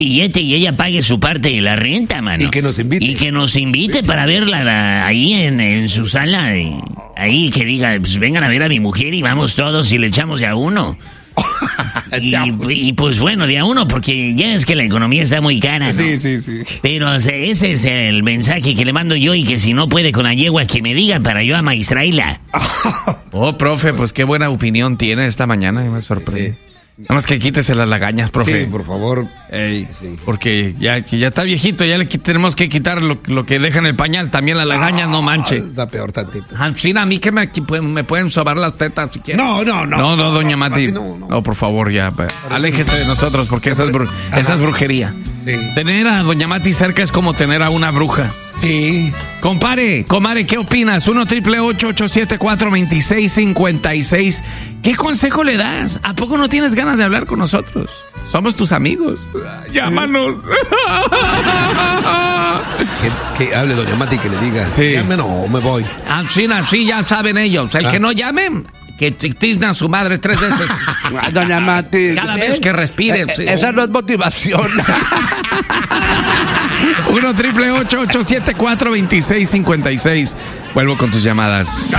billete y ella pague su parte de la renta, mano. Y que nos invite. Y que nos invite para verla ahí en su sala. Ahí que diga, pues vengan a ver a mi mujer y vamos todos y le echamos de a uno. Y pues bueno, de a uno, porque ya es que la economía está muy cara, ¿no? Sí. Pero o sea, ese es el mensaje que le mando yo, y que si no puede con la yegua, que me diga para yo amaestrarla. Oh, profe, pues qué buena opinión tiene esta mañana, me sorprende. Sí. Nada más que quítese las lagañas, profe. Sí, por favor. Ey, Sí. Porque ya está viejito, ya tenemos que quitar lo que deja en el pañal, también las lagañas, no manche. Está peor tantito. Sí, a mí que me pueden sobar las tetas si quieren. No, doña Mati. No. No, por favor, ya. Aléjese de nosotros, porque esa es brujería. Sí. Tener a doña Mati cerca es como tener a una bruja. Sí. Comare, ¿qué opinas? 1-888-874-2656. ¿Qué consejo le das? ¿A poco no tienes ganas de hablar con nosotros? Somos tus amigos. Llámanos. Que hable doña Mati y que le diga. Sí. Llamen o me voy. Sí, ya saben ellos. El que no llame, que tigna a su madre 3 veces. Doña Mati. Cada vez que respire. Sí. Esa no es motivación. 1-888-874-2656. Vuelvo con tus llamadas.